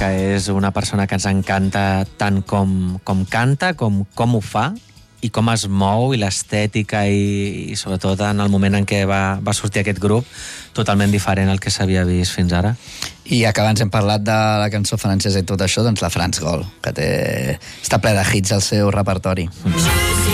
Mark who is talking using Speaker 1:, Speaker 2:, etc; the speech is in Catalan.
Speaker 1: que és una persona que ens encanta tant com canta, com ho fa, i com es mou, i l'estètica, i sobretot en el moment en què va sortir aquest grup, totalment diferent al que s'havia vist fins ara.
Speaker 2: I ja que abans hem parlat de la cançó francesa i tot això, doncs la France Gall, que està ple de hits al seu repertori.